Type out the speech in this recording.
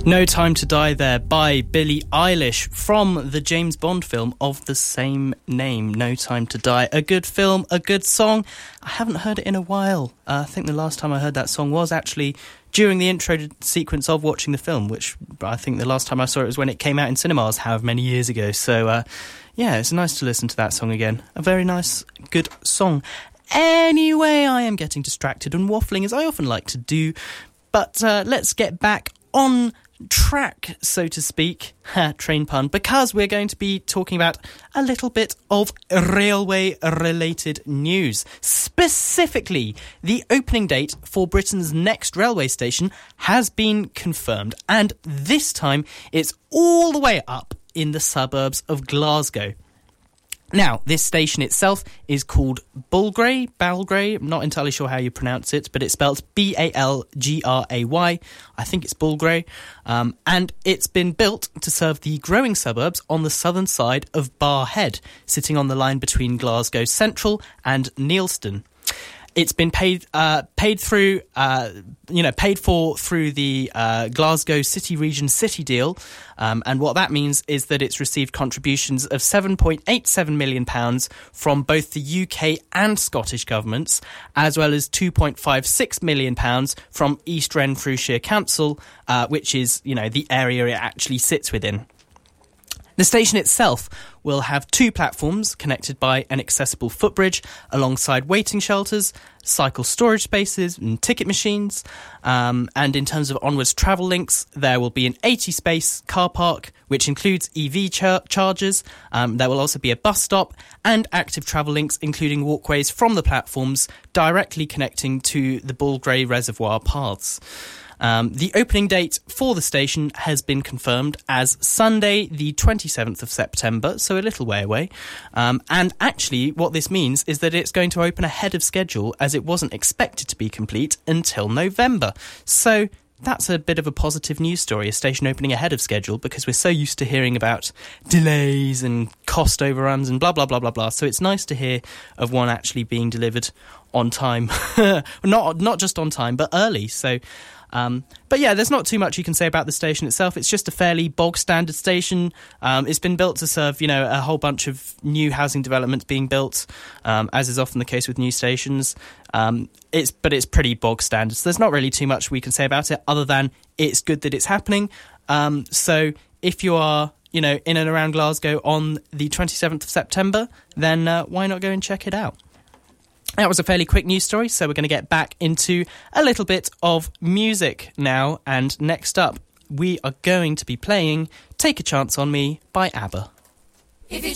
No Time to Die there by Billie Eilish from the James Bond film of the same name, No Time to Die. A good film, a good song. I haven't heard it in a while. I think the last time I heard that song was actually during the intro sequence of watching the film, which I think the last time I saw it was when it came out in cinemas however many years ago. So, yeah, it's nice to listen to that song again. A very nice, good song. Anyway, I am getting distracted and waffling as I often like to do. But let's get back on track, so to speak, train pun, because we're going to be talking about a little bit of railway-related news. Specifically, the opening date for Britain's next railway station has been confirmed, and this time it's all the way up in the suburbs of Glasgow. Now, this station itself is called Balgray. I'm not entirely sure how you pronounce it, but it's spelled Balgray. I think it's Balgray. And it's been built to serve the growing suburbs on the southern side of Barrhead, sitting on the line between Glasgow Central and Neilston. It's been paid for through the Glasgow City Region City deal, and what that means is that it's received contributions of £7.87 million from both the UK and Scottish governments, as well as £2.56 million from East Renfrewshire Council, which is, the area it actually sits within. The station itself will have 2 platforms connected by an accessible footbridge alongside waiting shelters, cycle storage spaces and ticket machines. And in terms of onwards travel links, there will be an 80-space car park, which includes EV chargers. There will also be a bus stop and active travel links, including walkways from the platforms directly connecting to the Balgray Reservoir paths. The opening date for the station has been confirmed as Sunday, the 27th of September, so a little way away. And actually, what this means is that it's going to open ahead of schedule, as it wasn't expected to be complete until November. So that's a bit of a positive news story, a station opening ahead of schedule, because we're so used to hearing about delays and cost overruns and blah, blah, blah, blah, blah. So it's nice to hear of one actually being delivered on time. Not just on time, but early. So... but yeah, there's not too much you can say about the station itself. It's just a fairly bog standard station. It's been built to serve, a whole bunch of new housing developments being built, as is often the case with new stations. It's pretty bog standard. So there's not really too much we can say about it other than it's good that it's happening. So if you are, in and around Glasgow on the 27th of September, then why not go and check it out? That was a fairly quick news story, so we're going to get back into a little bit of music now. And next up, we are going to be playing Take a Chance on Me by ABBA.